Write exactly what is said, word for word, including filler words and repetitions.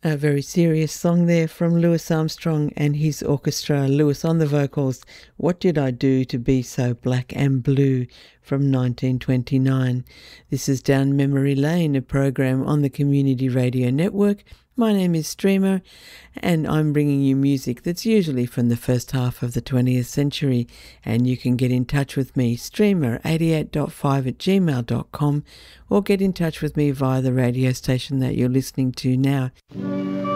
A very serious song there from Louis Armstrong and his orchestra. Louis on the vocals. What Did I Do to Be So Black and Blue from nineteen twenty-nine. This is Down Memory Lane, a program on the Community Radio Network. My name is Streamer, and I'm bringing you music that's usually from the first half of the twentieth century, and you can get in touch with me, streamer eighty-eight point five at gmail dot com, or get in touch with me via the radio station that you're listening to now.